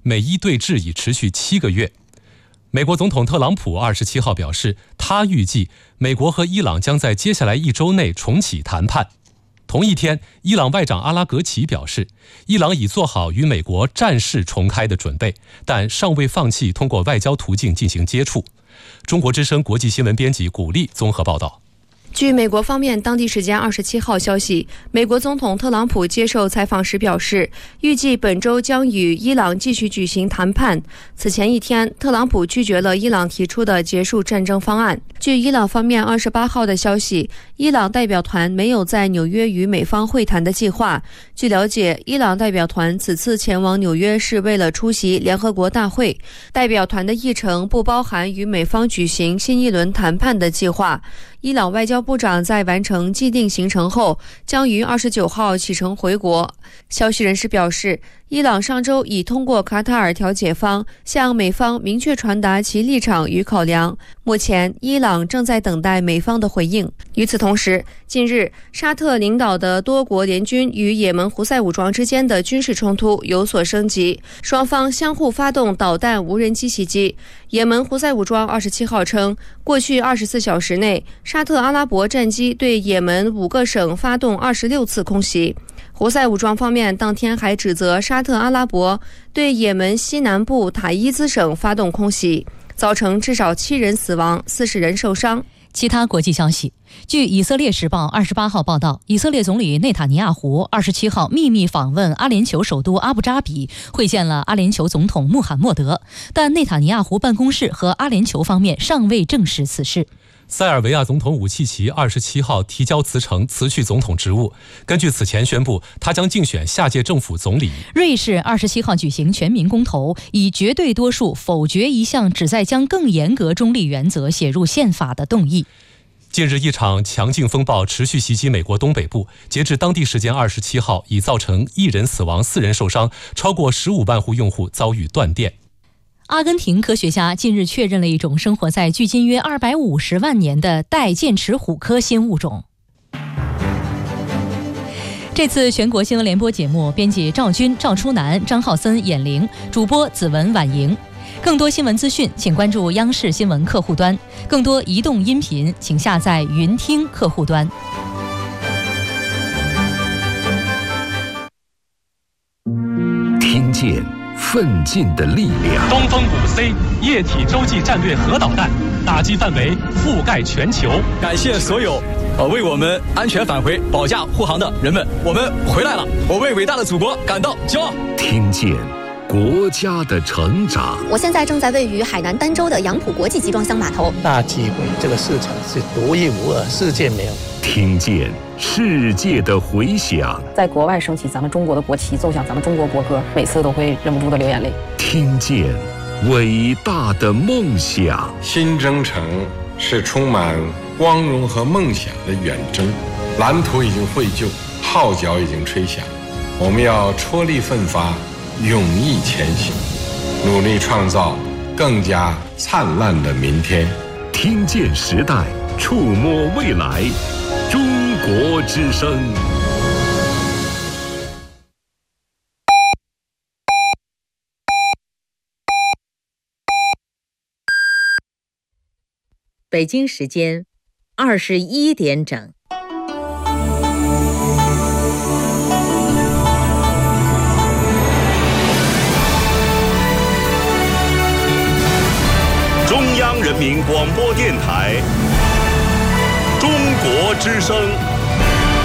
美伊对峙已持续7个月。美国总统特朗普27号表示，他预计美国和伊朗将在接下来1周内重启谈判。同一天，伊朗外长阿拉格齐表示，伊朗已做好与美国战事重开的准备，但尚未放弃通过外交途径进行接触。中国之声国际新闻编辑古丽综合报道。 据美国方面当地时间27号消息，美国总统特朗普接受采访时表示，预计本周将与伊朗继续举行谈判。此前一天，特朗普拒绝了伊朗提出的结束战争方案。据伊朗方面28号的消息，伊朗代表团没有在纽约与美方会谈的计划。据了解，伊朗代表团此次前往纽约是为了出席联合国大会，代表团的议程不包含与美方举行新一轮谈判的计划。伊朗外交部长在完成既定行程后，将于29号启程回国。消息人士表示，伊朗上周已通过卡塔尔调解方向美方明确传达其立场与考量，目前伊朗正在等待美方的回应。与此同时，近日沙特领导的多国联军与也门胡塞武装之间的军事冲突有所升级，双方相互发动导弹无人机袭击。也门胡塞武装27号称，过去24小时内，沙特阿拉伯战机对也门5个省发动26次空袭。胡塞武装方面当天还指责沙特阿拉伯对也门西南部塔伊兹省发动空袭，造成至少7人死亡，40人受伤。 其他国际消息，据以色列时报28号报道，以色列总理内塔尼亚胡27号秘密访问阿联酋首都阿布扎比，会见了阿联酋总统穆罕默德，但内塔尼亚胡办公室和阿联酋方面尚未证实此事。 塞尔维亚总统武契奇27号提交辞呈，辞去总统职务。根据此前宣布，他将竞选下届政府总理。 瑞士27号举行全民公投，以绝对多数否决一项旨在将更严格中立原则写入宪法的动议。 近日，一场强劲风暴持续袭击美国东北部，截至当地时间27号，已造成1人死亡、4人受伤，超过15万户用户遭遇断电。 阿根廷科学家近日确认了一种生活在距今约250万年的带剑齿虎科新物种。这次全国新闻联播节目，编辑赵军、赵初南、张浩森、闫玲，主播子文、婉莹。更多新闻资讯，请关注央视新闻客户端；更多移动音频，请下载云听客户端。 听见奋进的力量。 东风5C 液体洲际战略核导弹打击范围覆盖全球。 感谢所有为我们安全返回保驾护航的人们，我们回来了，我为伟大的祖国感到骄傲。 听见国家的成长。 我现在正在位于海南儋州的杨浦国际集装箱码头。 大机会，这个市场是独一无二，世界没有。 听见世界的回响， 在国外升起咱们中国的国旗，奏响咱们中国国歌，每次都会忍不住的流眼泪。 听见伟大的梦想。 新征程是充满光荣和梦想的远征，蓝图已经绘就，号角已经吹响，我们要踔厉奋发，勇毅前行，努力创造更加灿烂的明天。 听见时代，触摸未来，中国之声。 北京时间21点整。 中央人民广播电台，中国之声。